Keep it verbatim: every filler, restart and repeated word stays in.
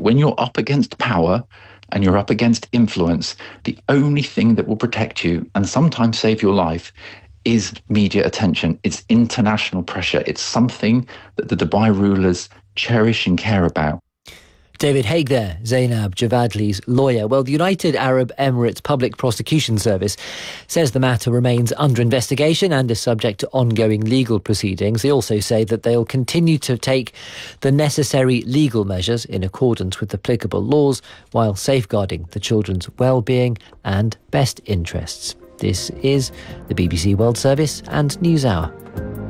when you're up against power and you're up against influence, the only thing that will protect you and sometimes save your life is media attention. It's international pressure. It's something that the Dubai rulers cherish and care about. David Haig there, Zainab Javadli's lawyer. Well, the United Arab Emirates Public Prosecution Service says the matter remains under investigation and is subject to ongoing legal proceedings. They also say that they'll continue to take the necessary legal measures in accordance with applicable laws while safeguarding the children's well-being and best interests. This is the B B C World Service and News Hour.